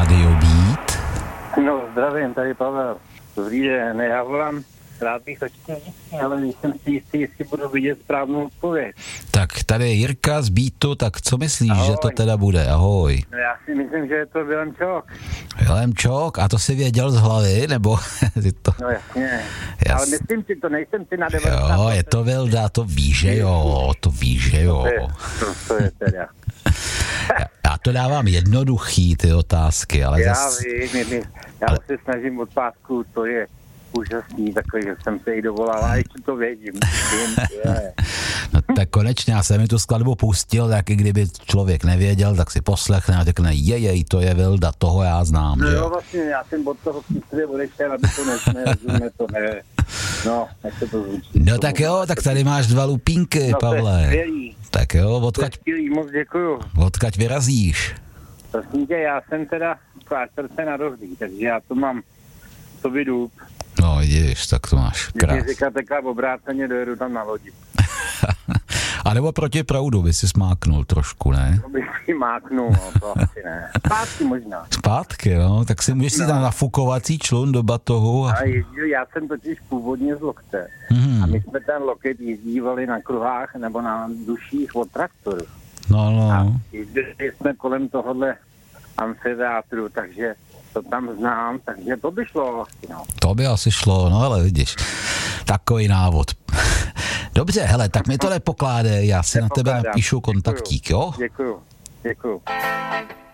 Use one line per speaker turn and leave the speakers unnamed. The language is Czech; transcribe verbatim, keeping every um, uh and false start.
Rádio Beat.
No, zdravím, tady Pavel. Dobrý den, já volám, rád bych očekal vždycky, ale nejsem si jistý, jestli budu vidět správnou odpověď.
Tak tady je Jirka z Beatu, tak co myslíš,
Ahoj.
že to teda bude? Ahoj.
No, já si myslím, že je to Vilém Čok.
Vilém Čok, a to si věděl z hlavy, nebo ty to...
No jasně,
Jas...
ale myslím si to, nejsem si na devadesát procent.
Jo, je to Vilda, to víš, že jo, to víš, že jo.
To je, to, to je teda.
Já to dávám jednoduchý, ty otázky, ale
Já
zas...
vím, my, já ale... se snažím od pátku, to je úžasný, takový, že jsem se jí dovolal, a ještě to vědím.
No tak konečně, já jsem mi tu skladbu pustil, tak i kdyby člověk nevěděl, tak si poslechne a řekne, jejej, to je Vilda, toho já znám.
No
že?
jo, vlastně, já jsem od toho přístroje odešel, aby to nerozumě, to ne. No, jak se to zvučí.
No tak jo, tak tady máš dva lupínky,
no,
Pavle. Tak jo, odkaď,
moc děkuju.
odkaď vyrazíš?
Prosím tě, já jsem teda klášterce na Rohlí, takže já to mám to vydůb.
No vidíš, tak to máš krás.
Když říká takhle obráceně, dojedu tam na lodi.
A nebo proti proudu by si smáknul trošku, ne?
To bych si máknul, no, to asi ne. Zpátky možná.
Zpátky, no, tak si můžeš si tam nafukovací člun do batohu. A...
A jezdil, já jsem totiž původně z Lokte.
Hmm.
A my jsme ten loket jezdívali na kruhách nebo na duších od traktoru.
No, no.
A jezdili jsme kolem tohohle amfiteátru, takže to tam znám, takže to by šlo. No.
To by asi šlo, no ale vidíš, takový návod. Dobře, hele, tak mi to nepokládej, já si na tebe napíšu kontaktík, jo?
Děkuju, děkuju.